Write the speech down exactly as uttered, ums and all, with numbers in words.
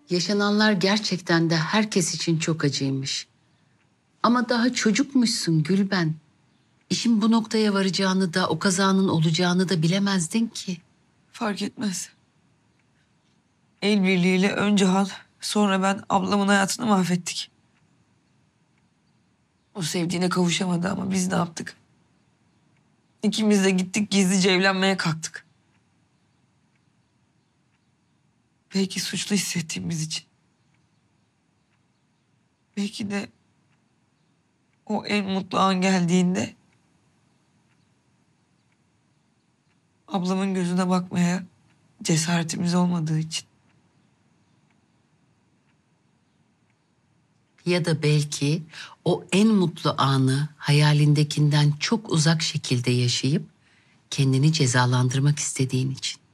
Yaşananlar gerçekten de herkes için çok acıymış. Ama daha çocukmuşsun Gülben. İşin bu noktaya varacağını da, o kazanın olacağını da bilemezdin ki. Fark etmez. El birliğiyle önce Hal, sonra ben ablamın hayatını mahvettik. O sevdiğine kavuşamadı ama biz ne yaptık? İkimiz de gittik gizlice evlenmeye kalktık. Belki suçlu hissettiğimiz için. Belki de o en mutlu an geldiğinde ablamın gözüne bakmaya cesaretimiz olmadığı için. Ya da belki o en mutlu anı hayalindekinden çok uzak şekilde yaşayıp kendini cezalandırmak istediğin için.